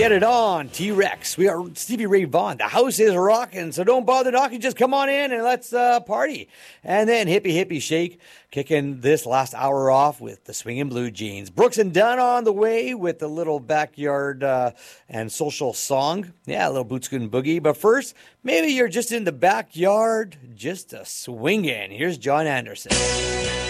Get it on, T-Rex. We are Stevie Ray Vaughan. The house is rocking, so don't bother knocking. Just come on in and let's party. And then Hippie Hippie Shake, kicking this last hour off with the Swingin' Blue Jeans. Brooks and Dunn on the way with the little backyard and social song. Yeah, a little Bootscoot Boogie. But first, maybe you're just in the backyard, just a swingin'. Here's John Anderson.